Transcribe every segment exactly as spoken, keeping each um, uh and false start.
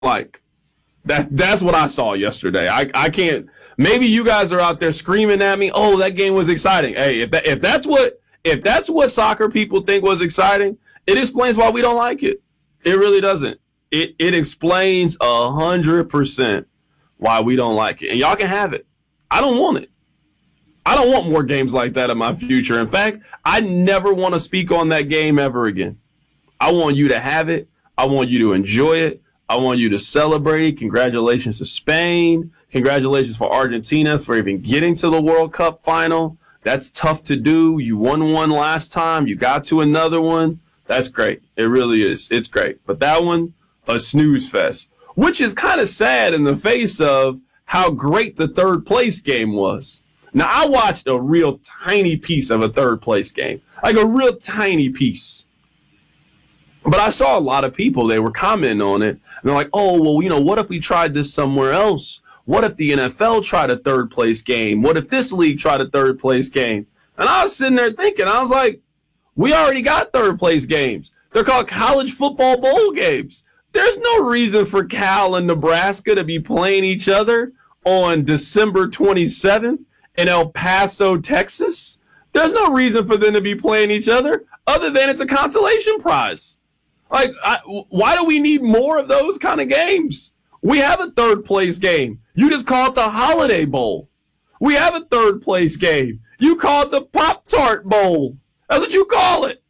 like. That that's what I saw yesterday. I, I can't. Maybe you guys are out there screaming at me. Oh, that game was exciting. Hey, if that, if that's what if that's what soccer people think was exciting, it explains why we don't like it. It really doesn't. It it explains a hundred percent why we don't like it. And y'all can have it. I don't want it. I don't want more games like that in my future. In fact, I never want to speak on that game ever again. I want you to have it. I want you to enjoy it. I want you to celebrate. Congratulations to Spain. Congratulations for Argentina for even getting to the World Cup final. That's tough to do. You won one last time. You got to another one. That's great. It really is. It's great. But that one, a snooze fest, which is kind of sad in the face of how great the third place game was. Now, I watched a real tiny piece of a third place game, like a real tiny piece. But I saw a lot of people, they were commenting on it. And they're like, oh, well, you know, what if we tried this somewhere else? What if the N F L tried a third place game? What if this league tried a third place game? And I was sitting there thinking, I was like, we already got third place games. They're called college football bowl games. There's no reason for Cal and Nebraska to be playing each other on December twenty-seventh in El Paso, Texas. There's no reason for them to be playing each other other than it's a consolation prize. Like, I, why do we need more of those kind of games? We have a third place game. You just call it the Holiday Bowl. We have a third place game. You call it the Pop-Tart Bowl. That's what you call it.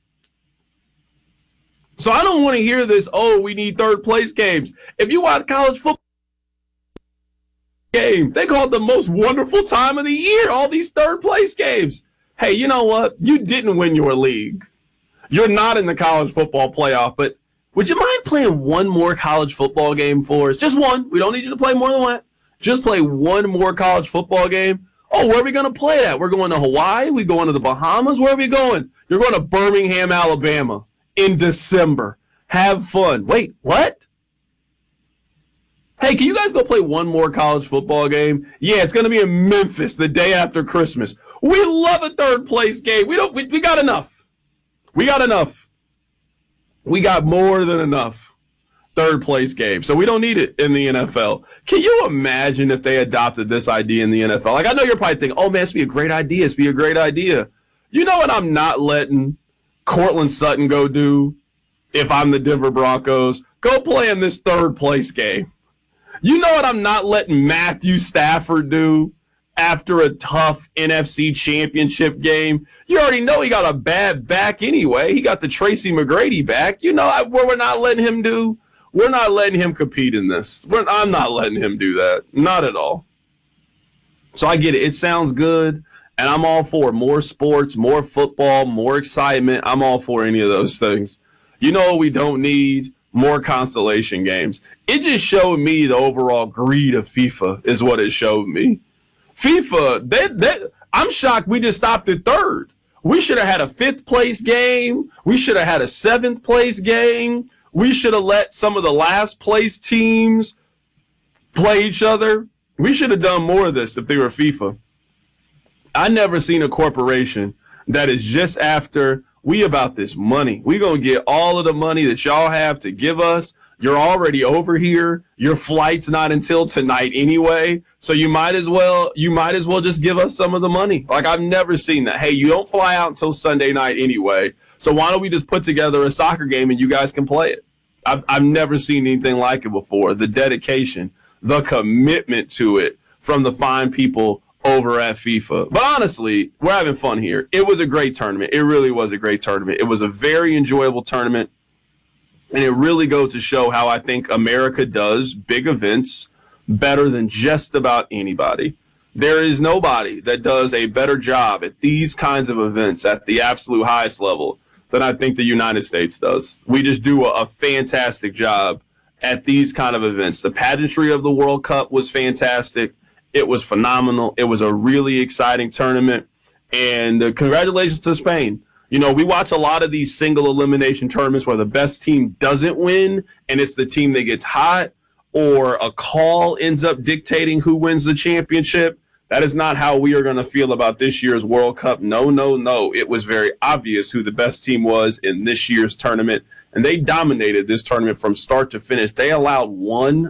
So I don't want to hear this, oh, we need third place games. If you watch college football game, they call it the most wonderful time of the year, all these third place games. Hey, you know what? You didn't win your league. You're not in the college football playoff, but would you mind playing one more college football game for us? Just one. We don't need you to play more than one. Just play one more college football game. Oh, where are we going to play at? We're going to Hawaii. We going to the Bahamas. Where are we going? You're going to Birmingham, Alabama in December. Have fun. Wait, what? Hey, can you guys go play one more college football game? Yeah, it's going to be in Memphis the day after Christmas. We love a third place game. We don't. We, we got enough. We got enough. We got more than enough third place game. So we don't need it in the N F L. Can you imagine if they adopted this idea in the N F L? Like, I know you're probably thinking, oh, man, it's be a great idea. It's be a great idea. You know what I'm not letting Cortland Sutton go do if I'm the Denver Broncos? Go play in this third place game. You know what I'm not letting Matthew Stafford do after a tough N F C championship game? You already know he got a bad back anyway. He got the Tracy McGrady back. You know what we're not letting him do? We're not letting him compete in this. We're, I'm not letting him do that. Not at all. So I get it. It sounds good, and I'm all for more sports, more football, more excitement. I'm all for any of those things. You know what we don't need? More consolation games. It just showed me the overall greed of FIFA is what it showed me. FIFA, they, they, I'm shocked we just stopped at third. We should have had a fifth place game. We should have had a seventh place game. We should have let some of the last place teams play each other. We should have done more of this if they were FIFA. I never seen a corporation that is just after, we about this money. We going to get all of the money that y'all have to give us. You're already over here. Your flight's not until tonight anyway. So you might as well, you might as well just give us some of the money. Like, I've never seen that. Hey, you don't fly out until Sunday night anyway. So why don't we just put together a soccer game and you guys can play it? I've, I've never seen anything like it before. The dedication, the commitment to it from the fine people over at FIFA. But honestly, we're having fun here. It was a great tournament. It really was a great tournament. It was a very enjoyable tournament. And it really goes to show how I think America does big events better than just about anybody. There is nobody that does a better job at these kinds of events at the absolute highest level than I think the United States does. We just do a, a fantastic job at these kind of events. The pageantry of the World Cup was fantastic. It was phenomenal. It was a really exciting tournament. And uh, congratulations to Spain. You know, we watch a lot of these single elimination tournaments where the best team doesn't win and it's the team that gets hot, or a call ends up dictating who wins the championship. That is not how we are going to feel about this year's World Cup. No, no, no. It was very obvious who the best team was in this year's tournament, and they dominated this tournament from start to finish. They allowed one